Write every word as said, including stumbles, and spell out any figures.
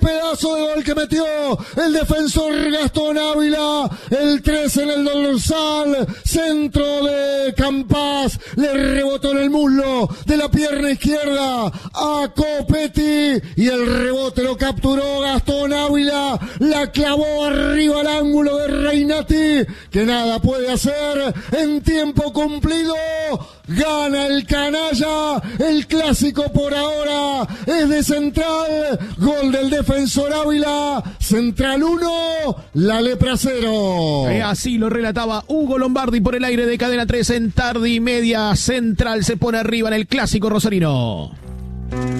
pedazo de gol que metió el defensor Gastón Ávila. El tres en el dorsal. Centro de Campas. Le rebotó en el muslo de la pierna izquierda a Copetti. Y el rebote lo capturó Gastón Ávila. La clavó arriba al ángulo de Reinati, que nada puede hacer. En tiempo cumplido gana el canalla. El clásico por ahora es de Central. Gol del defensor Ávila. Central uno, La Lepra cero. Eh, así lo relataba Hugo Lombardi por el aire de Cadena tres en Tarde y Media. Central se pone arriba en el clásico rosarino.